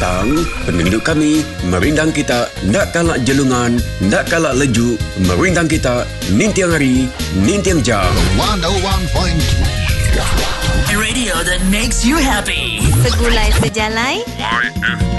petang, penduduk kami merindang kita, nak kalak jelungan, nak kalak leju, merindang kita, nintiang hari, nintiang jam. 101.3 Radio that makes you happy. Segulai sejalai.